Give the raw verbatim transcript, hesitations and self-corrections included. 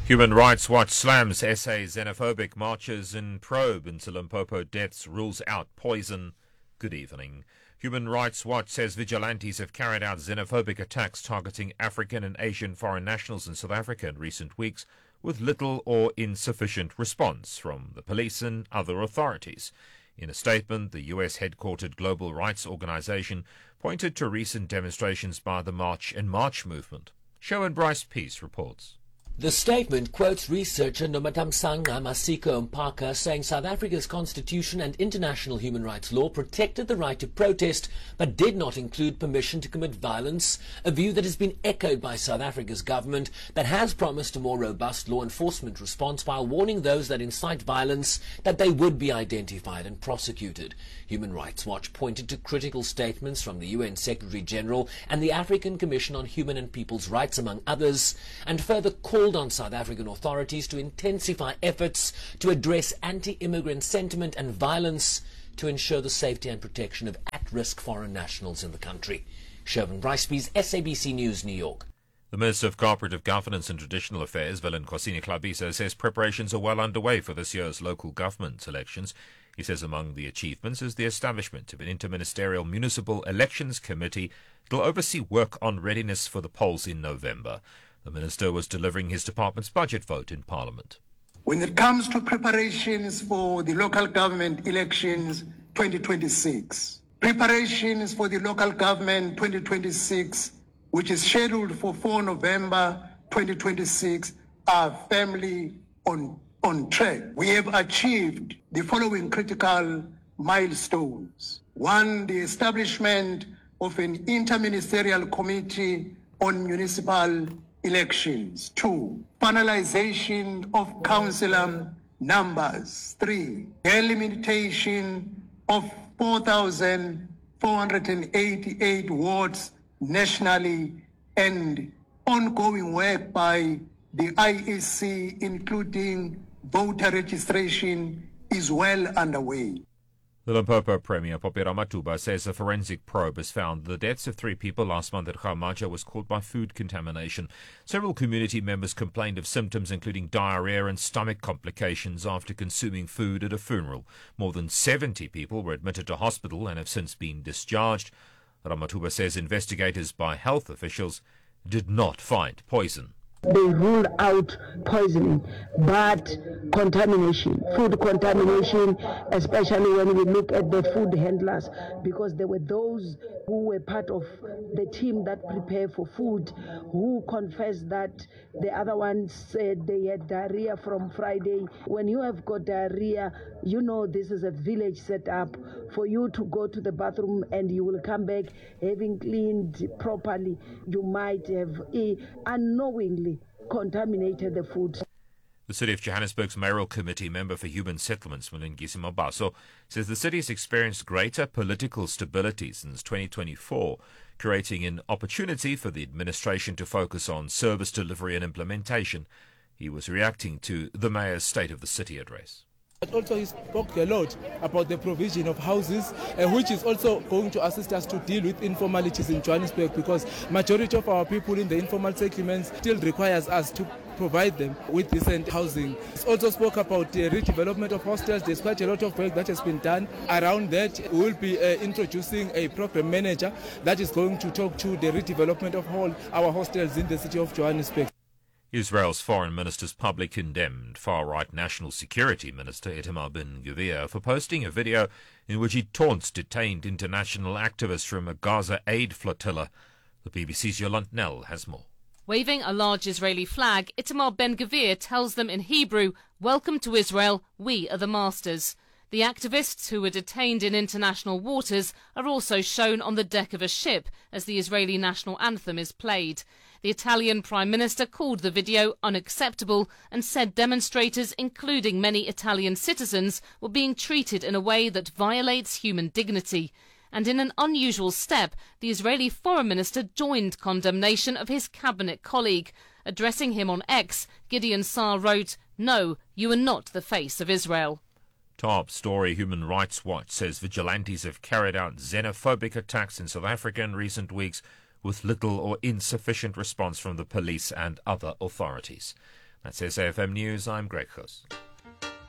Human Rights Watch slams S A xenophobic marches in probe into Limpopo deaths, rules out poison. Good evening. Human Rights Watch says vigilantes have carried out xenophobic attacks targeting African and Asian foreign nationals in South Africa in recent weeks, with little or insufficient response from the police and other authorities. In a statement, the U S-headquartered Global Rights Organization pointed to recent demonstrations by the March and March movement. Sherwin Bryce Peace reports. The statement quotes researcher Nomatamsanga Masiko Mpaka saying South Africa's constitution and international human rights law protected the right to protest but did not include permission to commit violence, a view that has been echoed by South Africa's government that has promised a more robust law enforcement response while warning those that incite violence that they would be identified and prosecuted. Human Rights Watch pointed to critical statements from the U N Secretary-General and the African Commission on Human and People's Rights, among others, and further called on South African authorities to intensify efforts to address anti-immigrant sentiment and violence to ensure the safety and protection of at-risk foreign nationals in the country. Sherwin Bryce-Pease, S A B C News, New York. The Minister of Cooperative Governance and Traditional Affairs, Velin Kosini says preparations are well underway for this year's local government elections. He says among the achievements is the establishment of an interministerial municipal elections committee that will oversee work on readiness for the polls in November. The Minister was delivering his department's budget vote in Parliament. When it comes to preparations for the local government elections twenty twenty-six, preparations for the local government twenty twenty-six, which is scheduled for the fourth of November twenty twenty-six, are firmly on, on track. We have achieved the following critical milestones. One, the establishment of an interministerial committee on municipal elections. Two, finalization of councillor numbers. Three, delimitation of four thousand four hundred eighty-eight wards nationally, and ongoing work by the I E C, including voter registration, is well underway. The Limpopo Premier, Poppy Ramathuba, says a forensic probe has found the deaths of three people last month at Khamaja was caused by food contamination. Several community members complained of symptoms including diarrhea and stomach complications after consuming food at a funeral. More than seventy people were admitted to hospital and have since been discharged. Ramathuba says investigators by health officials did not find poison. They ruled out poisoning, but contamination, food contamination, especially when we look at the food handlers, because there were those who were part of the team that prepared for food who confessed that the other ones said they had diarrhea from Friday. When you have got diarrhea, you know this is a village set up for you to go to the bathroom and you will come back having cleaned properly. You might have uh, unknowingly contaminated the food. The City of Johannesburg's Mayoral Committee member for Human Settlements, Mlungisi Mabaso, says the city has experienced greater political stability since twenty twenty-four, creating an opportunity for the administration to focus on service delivery and implementation. He was reacting to the Mayor's State of the City address. But also he spoke a lot about the provision of houses, uh, which is also going to assist us to deal with informalities in Johannesburg, because majority of our people in the informal settlements still requires us to provide them with decent housing. He also spoke about the redevelopment of hostels. There's quite a lot of work that has been done around that. We will be uh, introducing a program manager that is going to talk to the redevelopment of all our hostels in the city of Johannesburg. Israel's foreign ministers publicly condemned far-right National Security Minister Itamar Ben-Gvir for posting a video in which he taunts detained international activists from a Gaza aid flotilla. The B B C's Yolande Nell has more. Waving a large Israeli flag, Itamar Ben-Gvir tells them in Hebrew, "Welcome to Israel, we are the masters." The activists who were detained in international waters are also shown on the deck of a ship as the Israeli national anthem is played. The Italian Prime Minister called the video unacceptable and said demonstrators, including many Italian citizens, were being treated in a way that violates human dignity. And in an unusual step, the Israeli Foreign Minister joined condemnation of his cabinet colleague. Addressing him on X, Gideon Saar wrote, "No, you are not the face of Israel." Top story. Human Rights Watch says vigilantes have carried out xenophobic attacks in South Africa in recent weeks with little or insufficient response from the police and other authorities. That's S A F M News. I'm Greg Goos.